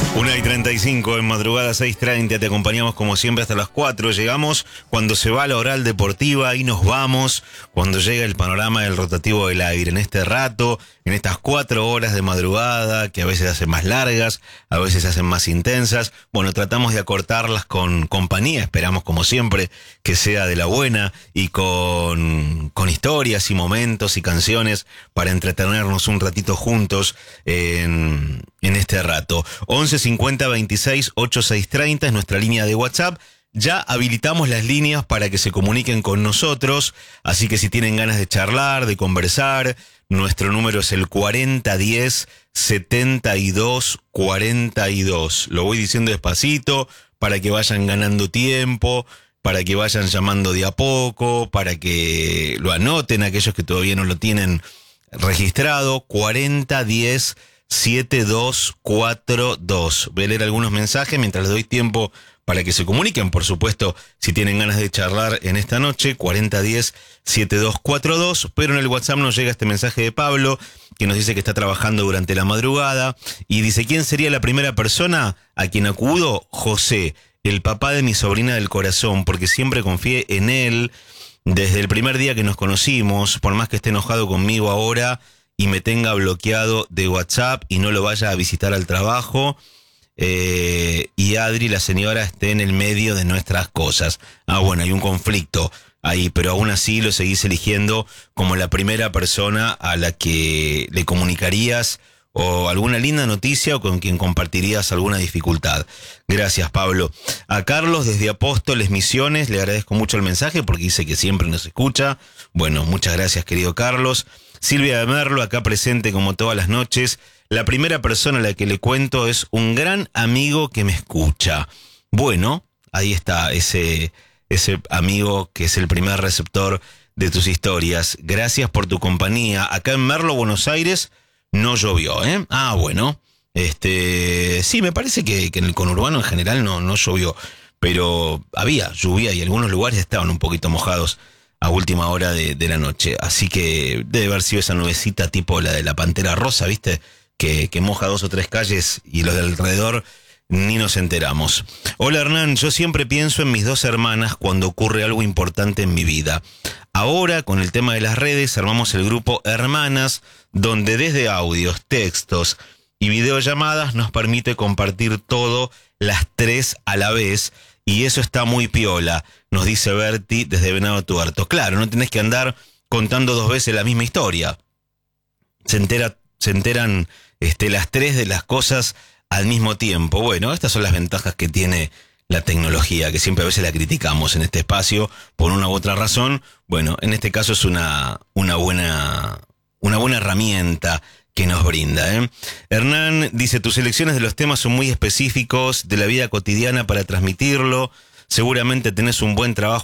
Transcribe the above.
1:35 en madrugada 6:30, te acompañamos como siempre hasta las 4. Llegamos cuando se va la oral deportiva y nos vamos cuando llega el panorama del rotativo del aire. En este rato, en estas 4 horas de madrugada, que a veces se hacen más largas, a veces se hacen más intensas. Bueno, tratamos de acortarlas con compañía, esperamos como siempre que sea de la buena y con historias y momentos y canciones para entretenernos un ratito juntos en este rato. 11 50 26 8630 es nuestra línea de WhatsApp. Ya habilitamos las líneas para que se comuniquen con nosotros, así que si tienen ganas de charlar, de conversar, nuestro número es el 4010 7242. Lo voy diciendo despacito para que vayan ganando tiempo, para que vayan llamando de a poco, para que lo anoten aquellos que todavía no lo tienen registrado. 4010 7242. Voy a leer algunos mensajes mientras les doy tiempo para que se comuniquen, por supuesto, si tienen ganas de charlar en esta noche. 4010-7242, pero en el WhatsApp nos llega este mensaje de Pablo, que nos dice que está trabajando durante la madrugada, y dice: ¿quién sería la primera persona a quien acudo? José, el papá de mi sobrina del corazón, porque siempre confié en él desde el primer día que nos conocimos, por más que esté enojado conmigo ahora y me tenga bloqueado de WhatsApp y no lo vaya a visitar al trabajo, y Adri, la señora, esté en el medio de nuestras cosas. Bueno, hay un conflicto ahí, pero aún así lo seguís eligiendo como la primera persona a la que le comunicarías o alguna linda noticia o con quien compartirías alguna dificultad. Gracias, Pablo. A Carlos desde Apóstoles Misiones, le agradezco mucho el mensaje porque dice que siempre nos escucha. Bueno, muchas gracias, querido Carlos. Silvia de Merlo, acá presente como todas las noches. La primera persona a la que le cuento es un gran amigo que me escucha. Bueno, ahí está ese amigo que es el primer receptor de tus historias. Gracias por tu compañía. Acá en Merlo, Buenos Aires, no llovió, ¿eh? Bueno. Sí, me parece que en el conurbano en general no llovió. Pero había lluvia y algunos lugares estaban un poquito mojados a última hora de la noche. Así que debe haber sido esa nubecita tipo la de la Pantera Rosa, ¿viste? Que moja 2 o 3 calles y los de alrededor ni nos enteramos. Hola, Hernán, yo siempre pienso en mis 2 hermanas cuando ocurre algo importante en mi vida. Ahora, con el tema de las redes, armamos el grupo Hermanas, donde desde audios, textos y videollamadas nos permite compartir todo las 3 a la vez. Y eso está muy piola, nos dice Berti desde Venado Tuerto. Claro, no tenés que andar contando 2 veces la misma historia. Se enteran las 3 de las cosas al mismo tiempo. Bueno, estas son las ventajas que tiene la tecnología, que siempre a veces la criticamos en este espacio por una u otra razón. Bueno, en este caso es una buena herramienta que nos brinda, ¿eh? Hernán dice: tus selecciones de los temas son muy específicos de la vida cotidiana para transmitirlo. Seguramente tenés un buen trabajo